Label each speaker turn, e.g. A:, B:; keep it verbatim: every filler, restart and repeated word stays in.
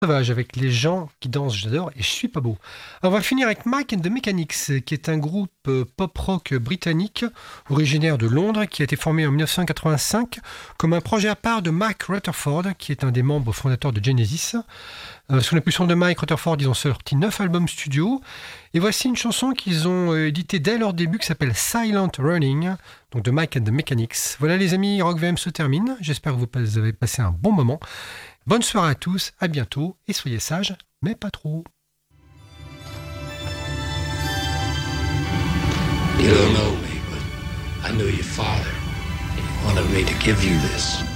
A: Sauvage avec les gens qui dansent, j'adore, et je suis pas beau. Alors, on va finir avec Mike and the Mechanics, qui est un groupe euh, pop-rock britannique originaire de Londres, qui a été formé en dix-neuf cent quatre-vingt-cinq comme un projet à part de Mike Rutherford, qui est un des membres fondateurs de Genesis. Euh, sous l'impulsion de Mike Rutherford, ils ont sorti neuf albums studio, et voici une chanson qu'ils ont euh, éditée dès leur début, qui s'appelle Silent Running, donc de Mike and the Mechanics. Voilà les amis, Rock V M se termine, j'espère que vous avez passé un bon moment. Bonne soirée à tous, à bientôt et soyez sages, mais pas trop.
B: You don't know me, but I knew your father. He wanted me to give you this.